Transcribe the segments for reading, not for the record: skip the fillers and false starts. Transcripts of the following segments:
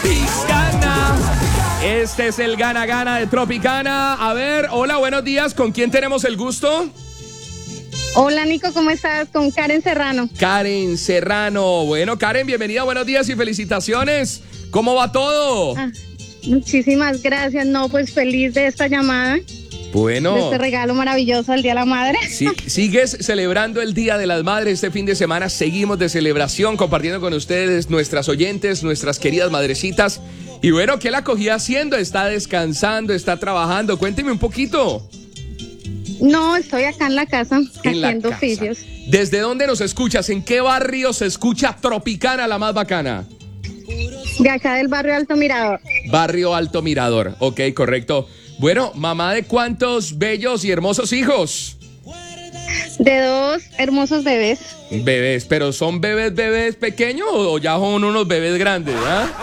Tropicana. Este es el Gana Gana de Tropicana. A ver, hola, buenos días. ¿Con quién tenemos el gusto? Hola Nico, ¿cómo estás? Con Karen Serrano. Karen Serrano. Bueno, Karen, bienvenida, buenos días y felicitaciones. ¿Cómo va todo? Muchísimas gracias. No, pues feliz de esta llamada. Bueno. De este regalo maravilloso del Día de la Madre. Sí, sigues celebrando el Día de las Madres este fin de semana. Seguimos de celebración, compartiendo con ustedes, nuestras oyentes, nuestras queridas madrecitas. Y bueno, ¿qué la cogía haciendo? ¿Está descansando? ¿Está trabajando? Cuénteme un poquito. No, estoy acá en la casa haciendo oficios. ¿Desde dónde nos escuchas? ¿En qué barrio se escucha Tropicana, la más bacana? De acá del barrio Alto Mirador. Barrio Alto Mirador, ok, correcto. Bueno, mamá de cuántos bellos y hermosos hijos. De 2 hermosos bebés. Bebés, pero ¿son bebés pequeños o ya son unos bebés grandes?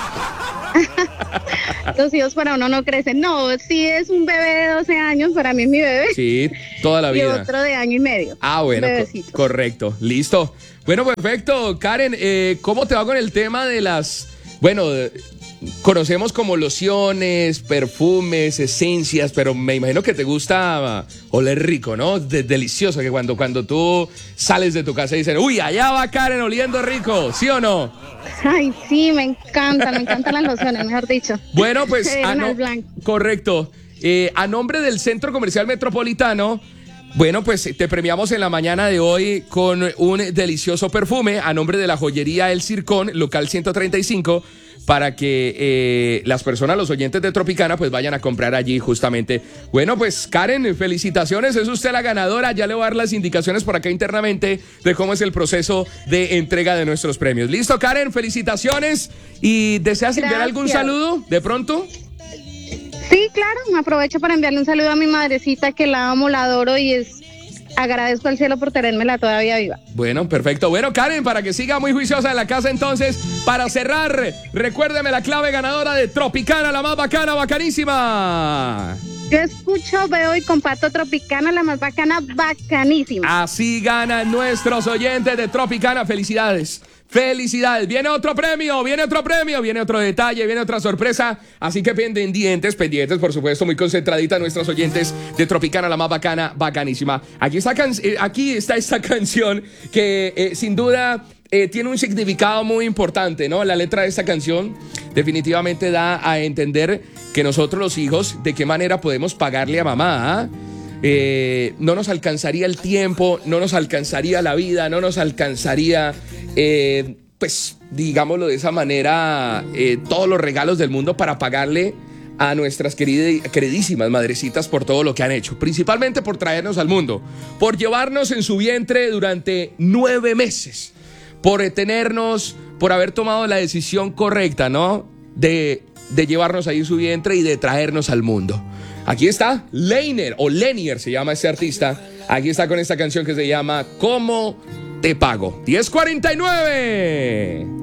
Los hijos para uno no crecen. No, sí es un bebé de 12 años, para mí es mi bebé. Sí, toda la vida. Y otro de 1 año y medio. Ah, bueno, correcto, listo. Bueno, perfecto. Karen, ¿cómo te va con el tema de las... Bueno, conocemos como lociones, perfumes, esencias, pero me imagino que te gusta oler rico, ¿no? Delicioso, que cuando tú sales de tu casa y dicen, uy, allá va Karen oliendo rico, ¿sí o no? Ay, sí, me encantan las lociones, mejor dicho. Bueno, pues, correcto. A nombre del Centro Comercial Metropolitano, bueno, pues te premiamos en la mañana de hoy con un delicioso perfume a nombre de la joyería El Circón, local 135, para que las personas, los oyentes de Tropicana, pues vayan a comprar allí justamente. Bueno, pues Karen, felicitaciones, es usted la ganadora. Ya le voy a dar las indicaciones por acá internamente de cómo es el proceso de entrega de nuestros premios. ¿Listo, Karen? Felicitaciones. ¿Y deseas enviar algún saludo de pronto? Sí, claro, me aprovecho para enviarle un saludo a mi madrecita, que la amo, la adoro y agradezco al cielo por tenérmela todavía viva. Bueno, perfecto. Bueno, Karen, para que siga muy juiciosa en la casa, entonces, para cerrar, recuérdeme la clave ganadora de Tropicana, la más bacana, bacanísima. Yo escucho, veo y comparto Tropicana, la más bacana, bacanísima. Así ganan nuestros oyentes de Tropicana. Felicidades. Felicidades, viene otro premio, viene otro detalle, viene otra sorpresa, así que pendientes, por supuesto, muy concentraditas nuestros oyentes de Tropicana, la más bacana, bacanísima. Aquí está esta canción que sin duda tiene un significado muy importante, ¿no? La letra de esta canción definitivamente da a entender que nosotros los hijos, de qué manera podemos pagarle a mamá, no nos alcanzaría el tiempo, no nos alcanzaría la vida, no nos alcanzaría, pues digámoslo de esa manera, todos los regalos del mundo para pagarle a nuestras queridísimas madrecitas por todo lo que han hecho, principalmente por traernos al mundo, por llevarnos en su vientre durante 9 meses, por tenernos, por haber tomado la decisión correcta, ¿no? De llevarnos ahí en su vientre y de traernos al mundo. Aquí está Lenier se llama ese artista. Aquí está con esta canción que se llama ¿Cómo te pago? 10:49.